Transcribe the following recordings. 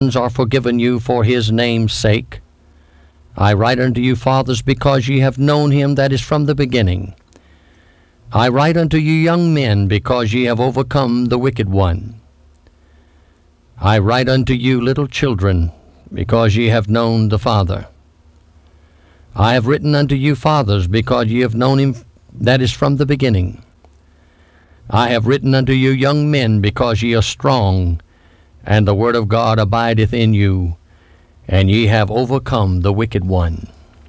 are forgiven you for his name's sake. I write unto you, fathers, because ye have known him that is from the beginning. I write unto you, young men, because ye have overcome the wicked one. I write unto you, little children, because ye have known the Father. I have written unto you, fathers, because ye have known him that is from the beginning. I have written unto you, young men, because ye are strong, and the word of God abideth in you, and ye have overcome the wicked one.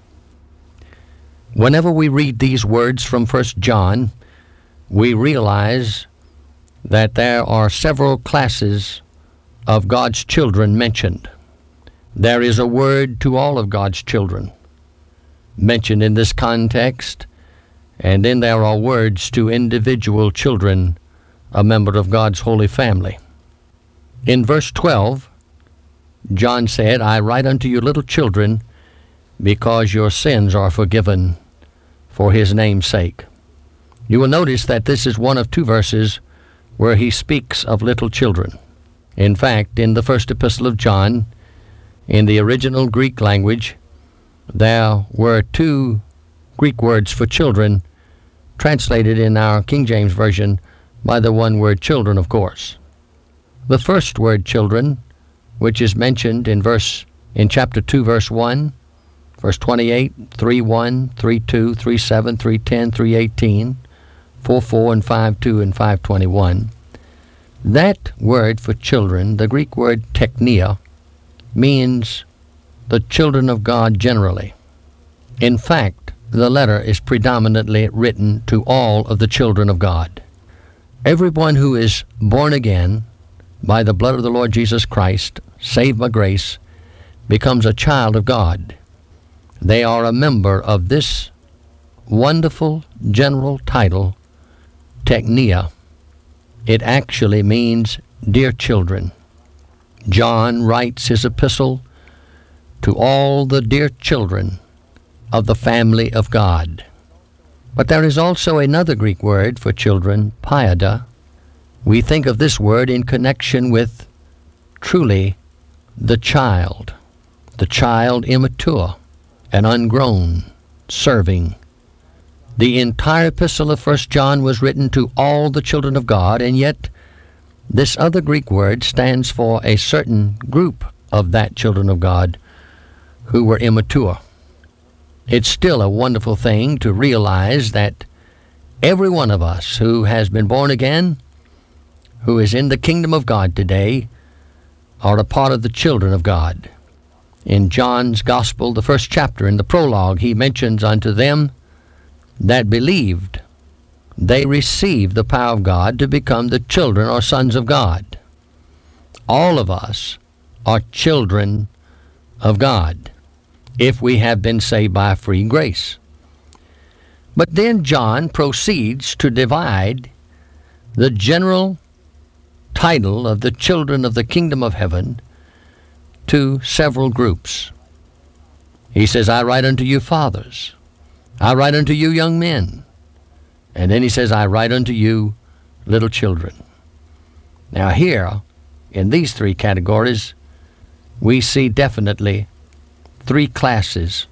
Whenever we read these words from 1 John, we realize that there are several classes of God's children mentioned. There is a word to all of God's children mentioned in this context, and then there are words to individual children, a member of God's holy family. In verse 12, John said, I write unto you, little children, because your sins are forgiven for his name's sake. You will notice that this is one of two verses where he speaks of little children. In fact, in the first epistle of John, in the original Greek language, there were two Greek words for children translated in our King James Version by the one word children, of course. The first word children, which is mentioned in chapter 2, verse 1, verse 28, 3:1, 3:2, 3:7, 3:10, 3:18, 4:4, and 5:2, and 5:21. That word for children, the Greek word teknia, means the children of God generally. In fact, the letter is predominantly written to all of the children of God. Everyone who is born again by the blood of the Lord Jesus Christ, saved by grace, becomes a child of God. They are a member of this wonderful general title, teknia. It actually means dear children. John writes his epistle to all the dear children of the family of God. But there is also another Greek word for children, paiada. We think of this word in connection with truly the child immature and ungrown, serving. The entire epistle of 1 John was written to all the children of God, and yet this other Greek word stands for a certain group of that children of God who were immature. It's still a wonderful thing to realize that every one of us who has been born again, who is in the kingdom of God today, are a part of the children of God. In John's Gospel, the first chapter, in the prologue, he mentions unto them that believed, they received the power of God to become the children or sons of God. All of us are children of God if we have been saved by free grace. But then John proceeds to divide the general title of the children of the kingdom of heaven to several groups. He says, I write unto you, fathers. I write unto you, young men. And then he says, I write unto you, little children. Now here, in these three categories, we see definitely three classes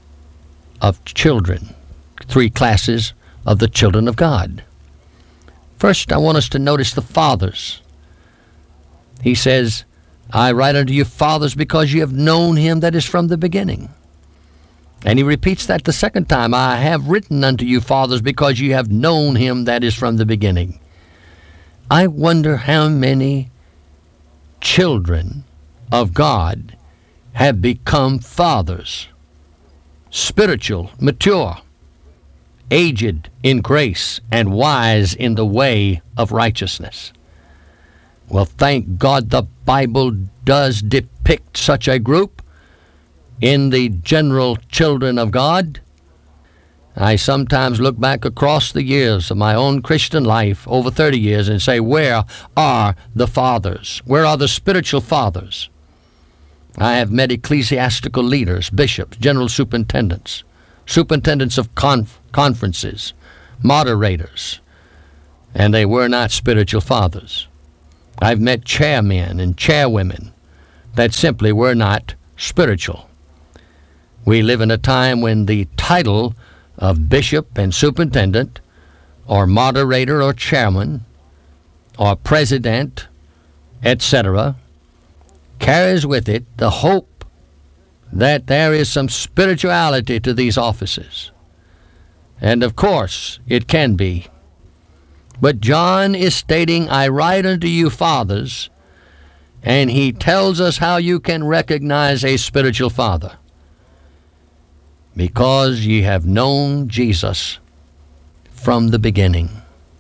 of children, three classes of the children of God. First, I want us to notice the fathers. He says, I write unto you, fathers, because ye have known him that is from the beginning. And he repeats that the second time, I have written unto you, fathers, because ye have known him that is from the beginning. I wonder how many children of God have become fathers, spiritual, mature, aged in grace, and wise in the way of righteousness. Well, thank God the Bible does depict such a group in the general children of God. I sometimes look back across the years of my own Christian life, over 30 years, and say, where are the fathers? Where are the spiritual fathers? I have met ecclesiastical leaders, bishops, general superintendents, superintendents of conferences, moderators, and they were not spiritual fathers. I've met chairmen and chairwomen, that simply were not spiritual. We live in a time when the title of bishop and superintendent, or moderator or chairman, or president, etc., carries with it the hope that there is some spirituality to these offices. And of course, it can be. But John is stating, I write unto you, fathers, and he tells us how you can recognize a spiritual father. Because ye have known Jesus from the beginning.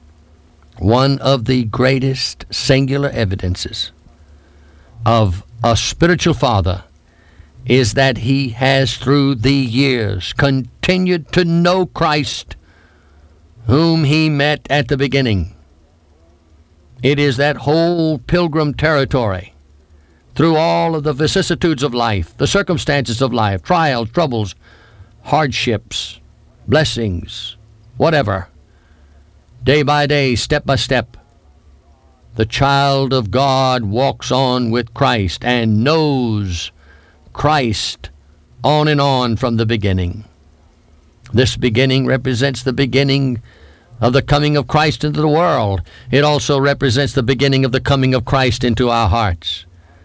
One of the greatest singular evidences of a spiritual father is that he has through the years continued to know Christ, whom he met at the beginning. It is that whole pilgrim territory through all of the vicissitudes of life, the circumstances of life, trials, troubles, hardships, blessings, whatever, day by day, step by step, the child of God walks on with Christ and knows Christ on and on from the beginning. This beginning represents the beginning of the coming of Christ into the world. It also represents the beginning of the coming of Christ into our hearts.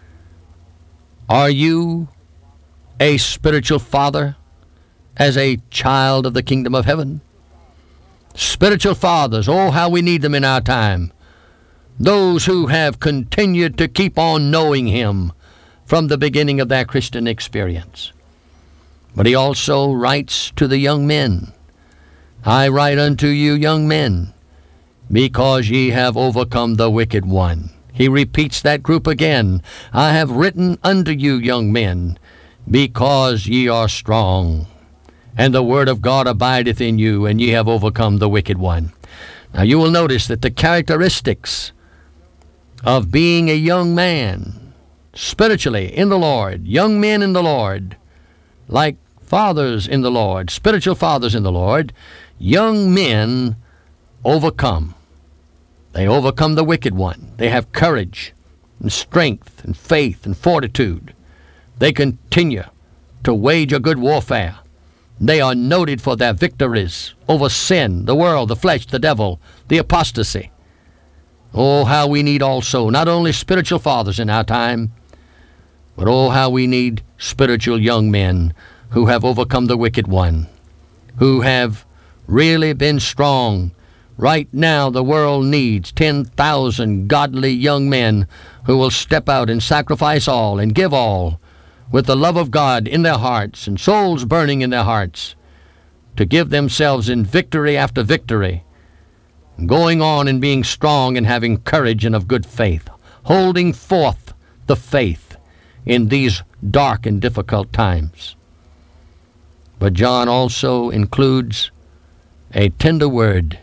Are you a spiritual father as a child of the kingdom of heaven? Spiritual fathers, oh, how we need them in our time. Those who have continued to keep on knowing Him from the beginning of their Christian experience. But he also writes to the young men, I write unto you, young men, because ye have overcome the wicked one. He repeats that group again. I have written unto you, young men, because ye are strong, and the word of God abideth in you, and ye have overcome the wicked one. Now you will notice that the characteristics of being a young man, spiritually in the Lord, young men in the Lord, like fathers in the Lord, spiritual fathers in the Lord, young men overcome. They overcome the wicked one. They have courage and strength and faith and fortitude. They continue to wage a good warfare. They are noted for their victories over sin, the world, the flesh, the devil, the apostasy. Oh, how we need also not only spiritual fathers in our time, but oh, how we need spiritual young men who have overcome the wicked one, who have really been strong. Right now, the world needs 10,000 godly young men who will step out and sacrifice all and give all with the love of God in their hearts and souls burning in their hearts, to give themselves in victory after victory, going on and being strong and having courage and of good faith, holding forth the faith in these dark and difficult times. But John also includes a tender word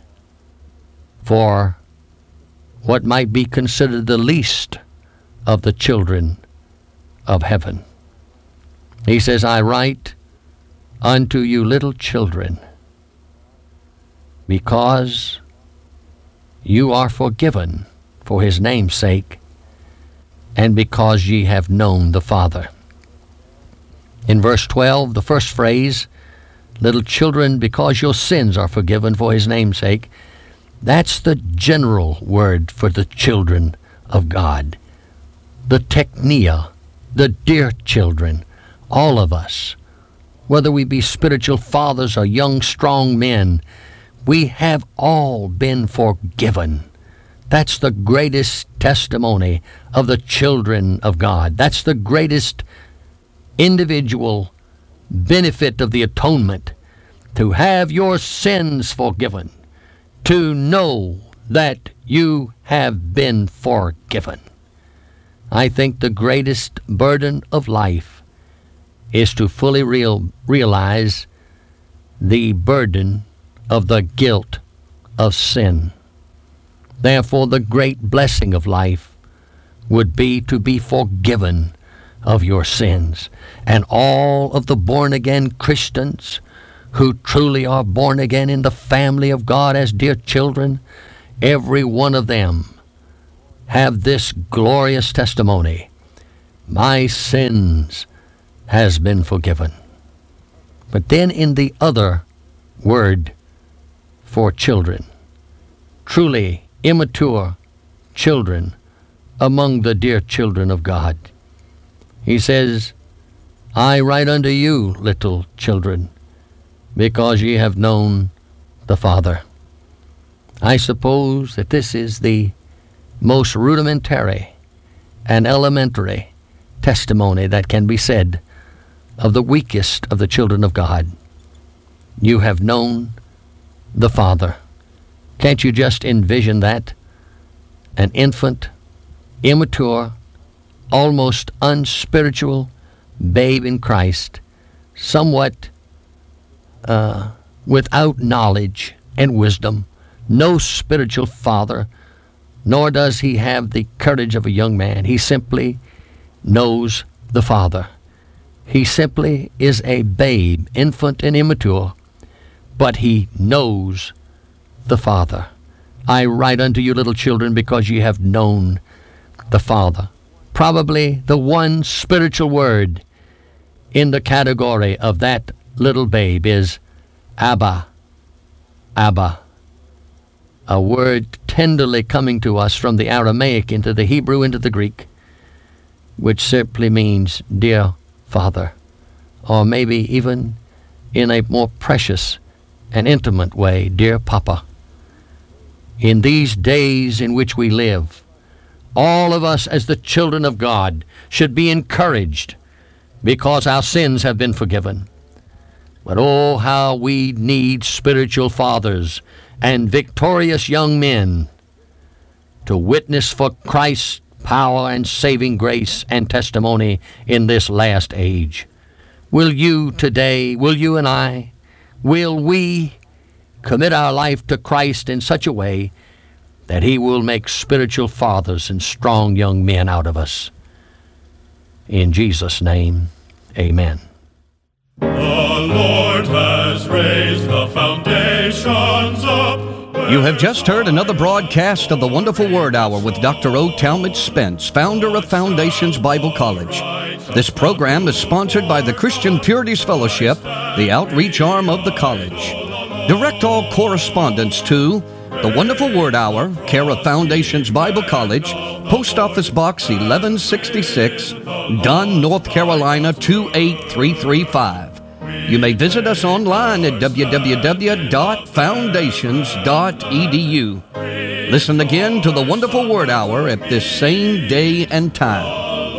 for what might be considered the least of the children of heaven. He says, I write unto you, little children, because you are forgiven for his name's sake, and because ye have known the Father. In verse 12, the first phrase, little children, because your sins are forgiven for his name's sake, that's the general word for the children of God. The teknia, the dear children, all of us, whether we be spiritual fathers or young, strong men, we have all been forgiven. That's the greatest testimony of the children of God. That's the greatest individual benefit of the atonement, to have your sins forgiven, to know that you have been forgiven. I think the greatest burden of life is to fully realize the burden of the guilt of sin. Therefore, the great blessing of life would be to be forgiven of your sins. And all of the born-again Christians who truly are born again in the family of God as dear children, every one of them have this glorious testimony. my sins has been forgiven. But then in the other word for children, truly immature children among the dear children of God, he says, I write unto you, little children, because ye have known the Father. I suppose that this is the most rudimentary and elementary testimony that can be said of the weakest of the children of God. You have known the Father. Can't you just envision that? An infant, immature, almost unspiritual babe in Christ, somewhat without knowledge and wisdom, no spiritual father, nor does he have the courage of a young man. He simply knows the Father. He simply is a babe, infant and immature, but he knows the Father. I write unto you, little children, because ye have known the Father. Probably the one spiritual word in the category of that little babe is Abba, Abba, a word tenderly coming to us from the Aramaic into the Hebrew into the Greek, which simply means dear Father, or maybe even in a more precious and intimate way, dear Papa. In these days in which we live, all of us as the children of God should be encouraged because our sins have been forgiven. But oh, how we need spiritual fathers and victorious young men to witness for Christ's power and saving grace and testimony in this last age. Will you today, will you and I, will we commit our life to Christ in such a way that He will make spiritual fathers and strong young men out of us? In Jesus' name, amen. The Lord has raised the foundations up. You have just heard another broadcast of the Wonderful Word Hour with Dr. O. Talmadge Spence, founder of Foundations Bible College. This program is sponsored by the Christian Purities Fellowship, the outreach arm of the college. Direct all correspondence to The Wonderful Word Hour, care of Foundations Bible College, Post Office Box 1166, Dunn, North Carolina 28335. You may visit us online at www.foundations.edu. Listen again to the Wonderful Word Hour at this same day and time.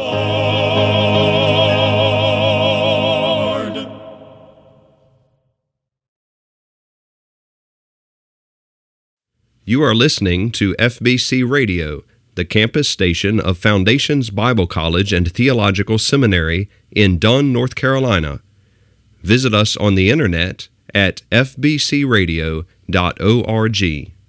You are listening to FBC Radio, the campus station of Foundations Bible College and Theological Seminary in Dunn, North Carolina. Visit us on the internet at fbcradio.org.